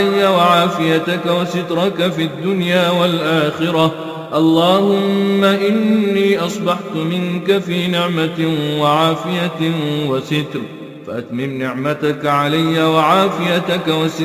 وعافيتك وسترك في الدنيا والآخرة. اللهم إني أصبحت منك في نعمة وعافية وستر، فأتمم نعمتك علي وعافيتك وسترك